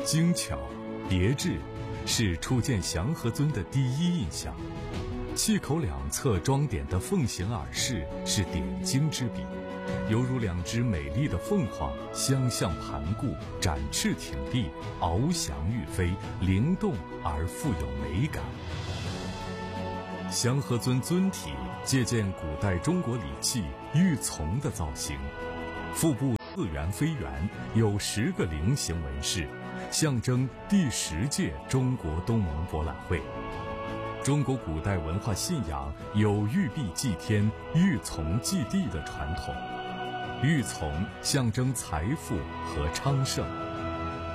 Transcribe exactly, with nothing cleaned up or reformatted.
精巧、别致，是初见祥和尊的第一印象。气口两侧装点的凤形耳饰是点睛之笔，犹如两只美丽的凤凰相向盘顾，展翅挺立，翱翔欲飞，灵动而富有美感。祥和尊尊体借鉴古代中国礼器玉琮的造型，腹部似圆非圆，有十个菱形纹饰，象征第十届中国东盟博览会。中国古代文化信仰有玉璧祭天、玉琮祭地的传统，玉琮象征财富和昌盛。